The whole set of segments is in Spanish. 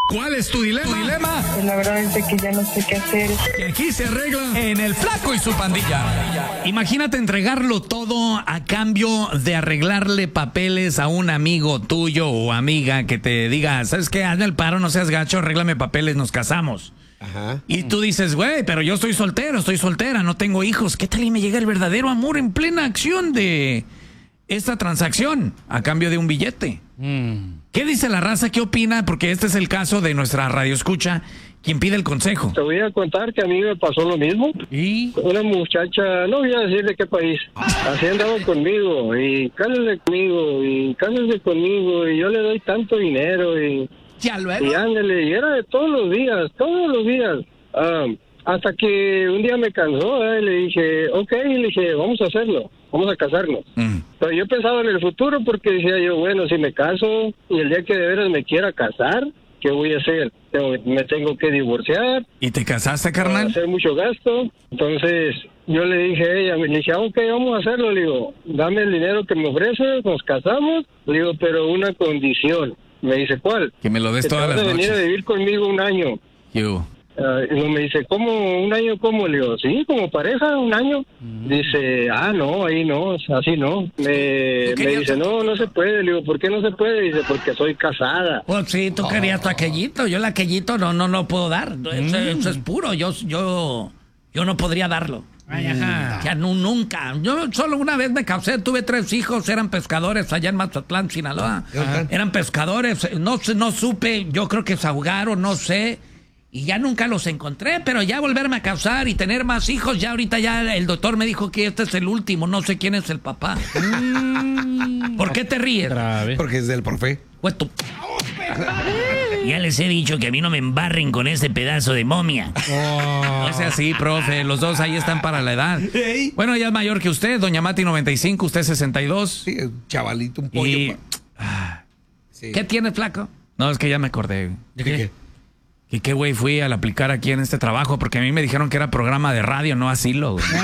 ¿Cuál es tu dilema? Pues la verdad es de que ya no sé qué hacer. Que aquí se arregla En El Flaco y su pandilla. Imagínate entregarlo todo a cambio de arreglarle papeles a un amigo tuyo o amiga que te diga, ¿sabes qué? Hazme el paro, no seas gacho, arréglame papeles, nos casamos. Ajá. Y tú dices, güey, pero yo estoy soltero, estoy soltera, no tengo hijos. ¿Qué tal y me llega el verdadero amor en plena acción de esta transacción a cambio de un billete? ¿Qué dice la raza? ¿Qué opina? Porque este es el caso de nuestra radioescucha, quien pide el consejo. Te voy a contar que a mí me pasó lo mismo. ¿Y? Una muchacha, no voy a decir de qué país, así andaba conmigo y cásese conmigo y yo le doy tanto dinero y ándale, y era de todos los días. Hasta que un día me cansó, y le dije, vamos a hacerlo, vamos a casarnos. Pero yo pensaba en el futuro porque decía yo, bueno, si me caso y el día que de veras me quiera casar, ¿qué voy a hacer? Me tengo que divorciar. ¿Y te casaste, carnal? Hacer mucho gasto. Entonces yo le dije a ella, ok, vamos a hacerlo. Le digo, dame el dinero que me ofreces, nos casamos. Le digo, pero una condición. Me dice, ¿cuál? Que me lo des Que todas te vas las a venir a noches. vivir conmigo un año. Yo. Y me dice, ¿cómo? ¿Un año cómo? Le digo, sí, como pareja, un año. Dice, no, ahí no, así no. Me dice, no se puede. Le digo, ¿por qué no se puede? Dice, porque soy casada. Pues sí, tú querías tu aquellito. Yo el aquellito no puedo dar. Eso es puro. Yo no podría darlo. Ay, ajá. Ya nunca. Yo solo una vez me casé, tuve 3 hijos, eran pescadores allá en Mazatlán, Sinaloa. Eran pescadores, no supe, yo creo que se ahogaron, no sé. Y ya nunca los encontré, pero ya volverme a casar y tener más hijos, ya ahorita ya el doctor me dijo que este es el último, no sé quién es el papá. ¿Por qué te ríes? Porque es del profe. Pues tú. Ya les he dicho que a mí no me embarren con ese pedazo de momia. No sea así, profe. Los dos ahí están para la edad. Ey. Bueno, ella es mayor que usted, doña Mati 95, usted 62. Sí, chavalito, un pollo. Y... Sí. ¿Qué tienes, flaco? No, es que ya me acordé. ¿De qué? ¿Y qué güey fui al aplicar aquí en este trabajo? Porque a mí me dijeron que era programa de radio, no asilo, güey.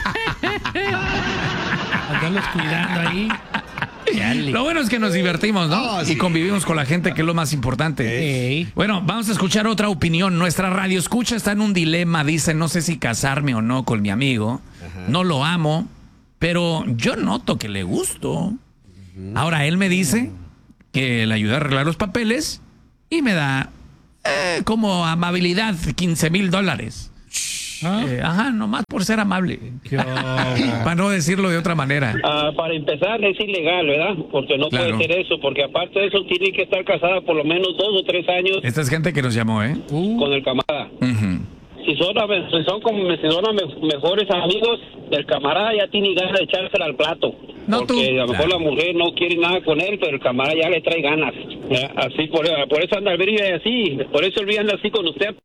Andarlos cuidando ahí. Lo bueno es que nos divertimos, ¿no? Oh, sí. Y convivimos con la gente, que es lo más importante. Ey. Bueno, vamos a escuchar otra opinión. Nuestra radio escucha está en un dilema. Dice, no sé si casarme o no con mi amigo. No lo amo, pero yo noto que le gusto. Ahora, él me dice que le ayuda a arreglar los papeles y me da como amabilidad $15,000. Ajá, nomás por ser amable. Para no decirlo de otra manera. Para empezar, es ilegal, ¿verdad? Porque no Claro. puede ser eso, porque aparte de eso, tiene que estar casada por lo menos 2 o 3 años Esta es gente que nos llamó, ¿eh? con el camarada. Ujú. Si son mejores amigos, el camarada ya tiene ganas de echársela al plato. No, porque tú. a lo mejor Claro. la mujer no quiere nada con él, pero el camarada ya le trae ganas. ¿Ya? Así, por eso anda el brillo así, por eso el brillo anda así con usted.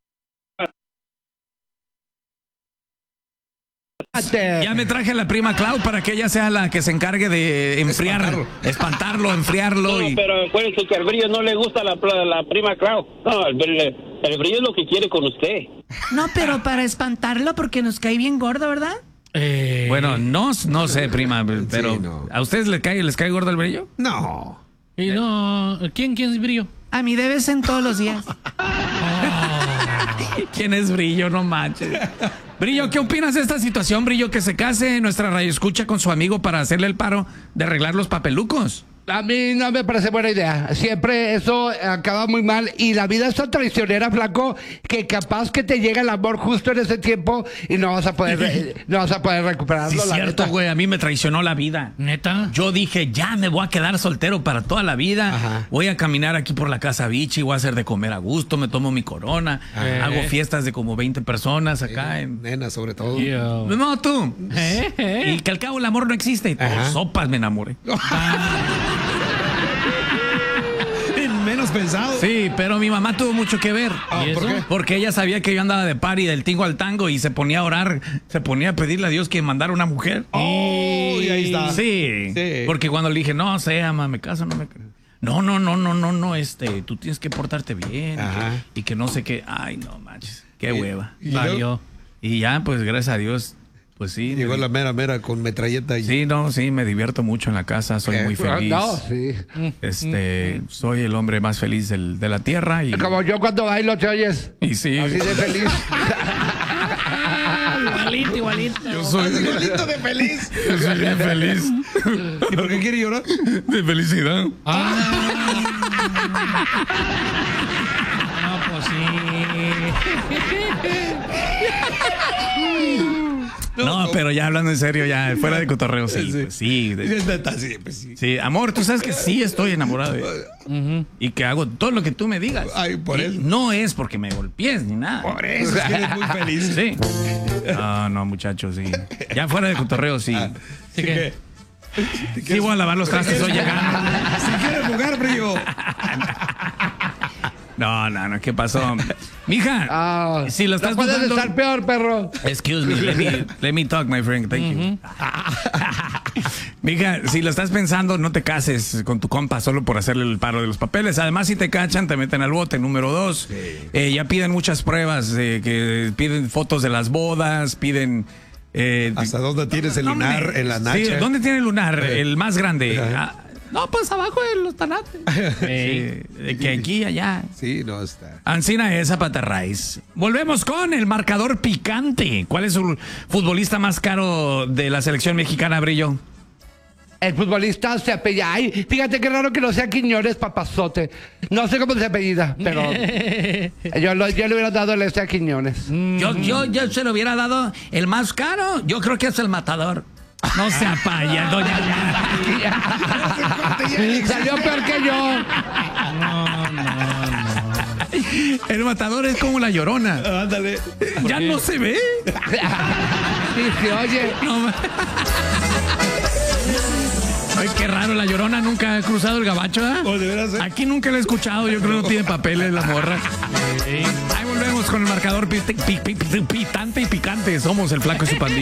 Ya me traje a la prima Clau para que ella sea la que se encargue de espantarlo, enfriarlo. No, Y... pero acuérdense que al brillo no le gusta la prima Clau. No, el brillo es lo que quiere con usted. No, pero para espantarlo porque nos cae bien gordo, ¿verdad? Bueno, no sé, prima, pero Sí, no. ¿a ustedes les cae gordo el brillo? No. Y no, ¿quién es Brillo? A mí debes en todos los días. ¿Quién es Brillo? No manches. Brillo, ¿qué opinas de esta situación, Brillo? Que se case nuestra radioescucha con su amigo para hacerle el paro de arreglar los papelucos. A mí no me parece buena idea. Siempre eso acaba muy mal. Y la vida es tan traicionera, flaco, que capaz que te llega el amor justo en ese tiempo y no vas a poder recuperarlo. Sí, es la cierto, neta. güey. A mí me traicionó la vida. ¿Neta? Yo dije, ya me voy a quedar soltero para toda la vida. Ajá. Voy a caminar aquí por la Casa Vichy, voy a hacer de comer a gusto, me tomo mi corona, hago fiestas de como 20 personas acá. Nena, sobre todo. Yo. No, tú. Y que al cabo el amor no existe. Y por Ajá. sopas me enamoré. Menos pensado. Sí, pero mi mamá tuvo mucho que ver. ¿Y ¿por eso? qué? Porque ella sabía que yo andaba de party del tingo al tango y se ponía a orar, se ponía a pedirle a Dios que mandara una mujer. Oh, y ahí está. Sí, Sí. porque cuando le dije, no, ama, me caso, no me caso. No, tú tienes que portarte bien. Ajá. Y que no sé qué. Ay, no manches, qué hueva. Y Valió. Y ya, pues gracias a Dios, Pues sí. Llegó la mera con metralleta. Y... Sí, no, sí, me divierto mucho en la casa, soy muy feliz. No, sí. Soy el hombre más feliz de la tierra. Y... Como yo cuando bailo, ¿te oyes? Y sí. Así de feliz. Igualito. Yo soy igualito de feliz. Yo soy bien feliz. ¿Y por qué quiere llorar? De felicidad. No, pues sí. No, pero ya hablando en serio, ya fuera de cotorreo, sí. Sí. Pues sí, Sí. sí, amor, tú sabes que sí estoy enamorado y que hago todo lo que tú me digas. Ay, por Y eso. no es porque me golpees ni nada. Por eso es que eres muy feliz. Sí. No, muchachos, sí. Ya fuera de cotorreo, sí. Así que, Sí, voy a lavar los trastes hoy llegando. Si quieres jugar, brillo. No, ¿qué pasó? Mija, si lo estás no puedes dudando... estar peor, perro. Excuse me, let me talk, my friend. Thank you. Mija, si lo estás pensando, no te cases con tu compa solo por hacerle el paro de los papeles. Además, si te cachan, te meten al bote. Número 2, ya piden muchas pruebas, que piden fotos de las bodas, piden... ¿Hasta dónde tienes el lunar en la nacha? Sí, ¿dónde tiene el lunar? El más grande. No, pues abajo de los tanates. De que aquí y allá. Sí, no está. Ancina esa patarraíz. Volvemos con el marcador picante. ¿Cuál es el futbolista más caro de la selección mexicana, Brillo? El futbolista se apellida. Ay, fíjate qué raro que no sea Quiñones Papazote. No sé cómo se apellida, pero yo le hubiera dado el a Quiñones. Yo se lo hubiera dado el más caro. Yo creo que es el Matador. No se apaya, doña. Salió peor que yo. El Matador es como la Llorona. Ándale. Ya no se ve. Sí, se oye. No, ay, qué raro, la Llorona nunca ha cruzado el gabacho, ¿eh? Oh, ¿de veras, eh? Aquí nunca la he escuchado, yo creo que no tiene papeles la morra. Ahí volvemos con el marcador pitante y picante. Somos el Flaco y su pandilla.